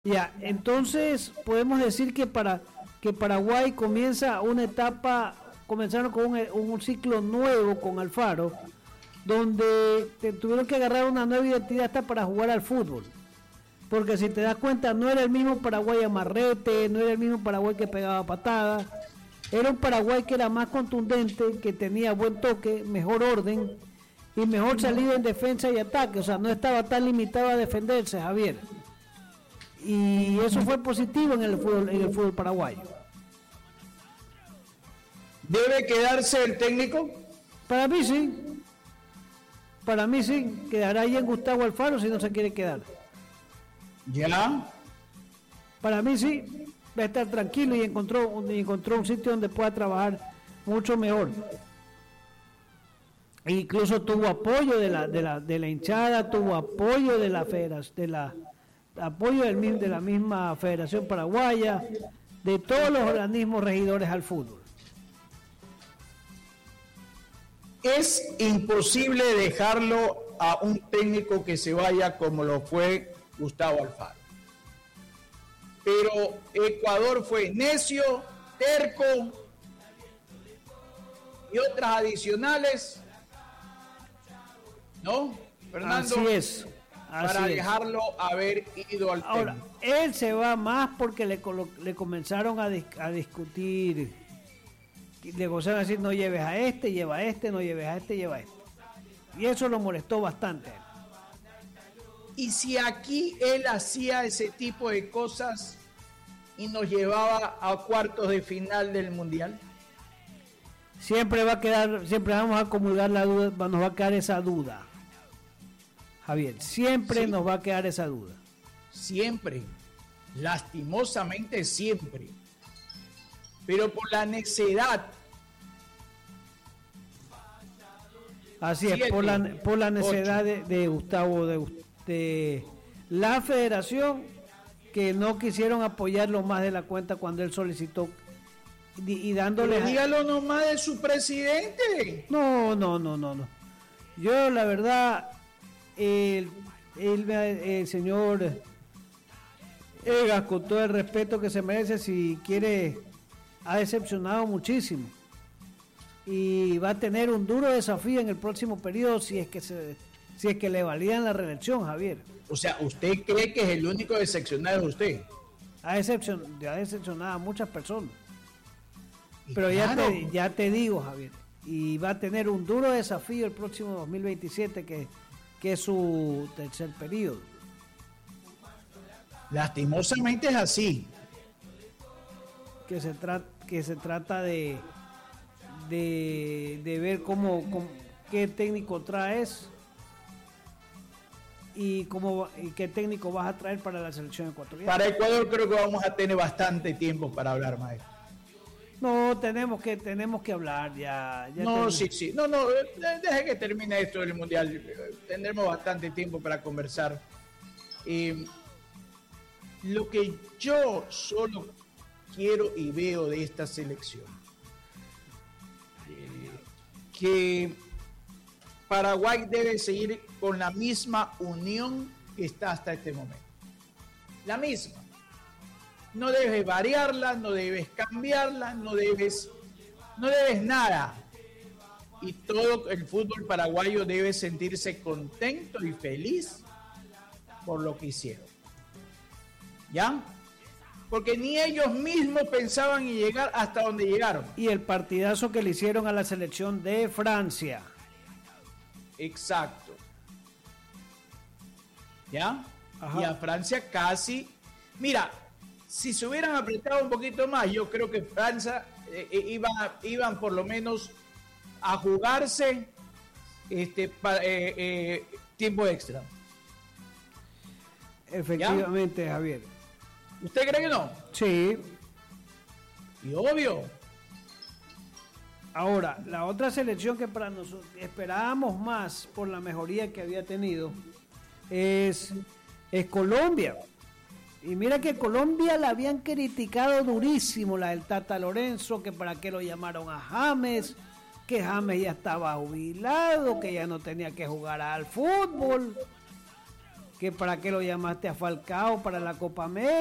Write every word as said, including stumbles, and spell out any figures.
Ya, entonces podemos decir que para que Paraguay comienza una etapa, comenzaron con un, un ciclo nuevo con Alfaro, donde te tuvieron que agarrar una nueva identidad hasta para jugar al fútbol. Porque si te das cuenta, no era el mismo Paraguay amarrete, no era el mismo Paraguay que pegaba patadas, era un Paraguay que era más contundente, que tenía buen toque, mejor orden y mejor salida en defensa y ataque, o sea, no estaba tan limitado a defenderse, Javier. Y eso fue positivo en el fútbol, en el fútbol paraguayo. ¿Debe quedarse el técnico? Para mí sí. Para mí sí. Quedará ahí en Gustavo Alfaro si no se quiere quedar. ¿Ya? Para mí sí. Va a estar tranquilo y encontró, y encontró un sitio donde pueda trabajar mucho mejor. E incluso tuvo apoyo de la, de la, de la hinchada, tuvo apoyo de la federación, de la apoyo del, de la misma Federación Paraguaya, de todos los organismos regidores al fútbol. Es imposible dejarlo a un técnico que se vaya como lo fue Gustavo Alfaro. Pero Ecuador fue necio, terco y otras adicionales, ¿no, Fernando? Así es. Así para es. dejarlo haber ido al Ahora, técnico. él se va más porque le, le comenzaron a, dis, a discutir, le comenzaron a decir no lleves a este, lleva a este, no lleves a este, lleva a este. Y eso lo molestó bastante. Y si aquí él hacía ese tipo de cosas y nos llevaba a cuartos de final del Mundial. Siempre va a quedar, siempre vamos a comulgar la duda, nos va a quedar esa duda. Javier, siempre sí. Nos va a quedar esa duda. Siempre, lastimosamente siempre. Pero por la necedad. Así Siete, es, por la, por la necedad de, de Gustavo, de, de la federación, que no quisieron apoyarlo más de la cuenta cuando él solicitó y, y dándole... Pero dígalo nomás de su presidente. No, no, no, no, no. Yo la verdad... El, el, el señor Egas, con todo el respeto que se merece, si quiere, ha decepcionado muchísimo y va a tener un duro desafío en el próximo periodo si es que se, si es que le validan la reelección, Javier. O sea, ¿usted cree que es el único decepcionado de usted? Ha decepcionado, ha decepcionado a muchas personas, pero claro. ya, te, ya te digo, Javier, y va a tener un duro desafío el próximo dos mil veintisiete, que que es su tercer periodo. Lastimosamente es así. Que se trata, que se trata de, de, de ver cómo, cómo, qué técnico traes y cómo y qué técnico vas a traer para la selección ecuatoriana. Para Ecuador creo que vamos a tener bastante tiempo para hablar, maestro. No, tenemos que tenemos que hablar ya. ya no, tenemos... sí, sí. No, no, deje que termine esto del Mundial. Tendremos bastante tiempo para conversar. Eh, lo que yo solo quiero y veo de esta selección, eh, que Paraguay debe seguir con la misma unión que está hasta este momento. La misma. No debes variarla, no debes cambiarla, no debes, no debes nada. Y todo el fútbol paraguayo debe sentirse contento y feliz por lo que hicieron. ¿Ya? Porque ni ellos mismos pensaban en llegar hasta donde llegaron. Y el partidazo que le hicieron a la selección de Francia. Exacto. ¿Ya? Ajá. Y a Francia casi... Mira... Si se hubieran apretado un poquito más, yo creo que Francia eh, iban, iban por lo menos a jugarse este pa, eh, eh, tiempo extra. Efectivamente, ¿ya? Javier. ¿Usted cree que no? Sí. Y obvio. Ahora, la otra selección que para nosotros esperábamos más por la mejoría que había tenido es, es Colombia. Y mira que Colombia la habían criticado durísimo, la del Tata Lorenzo, que para qué lo llamaron a James, que James ya estaba jubilado, que ya no tenía que jugar al fútbol, que para qué lo llamaste a Falcao para la Copa América.